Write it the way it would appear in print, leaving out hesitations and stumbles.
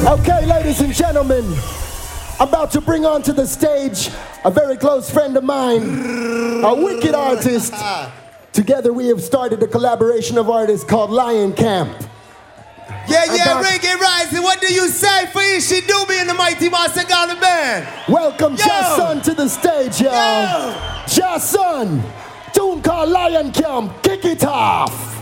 Okay, ladies and gentlemen, I'm about to bring onto the stage a very close friend of mine, a wicked artist. Together we have started a collaboration of artists called Lion Camp. Yeah, Reggae Rising, what do you say for Ishi Doobie and the Mighty Master Ghana Band? Welcome Jason to the stage, y'all. Jason, tune called Lion Camp, kick it off.